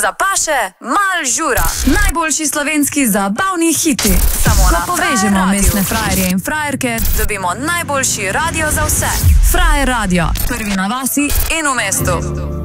Sta paše, mal žura. Najboljši slovenski zabavni hiti. Samo na povežemo mestne frajerje in frajerke, dobimo najboljši radio za vse. Frajer radio, prvi na vasi in v mestu.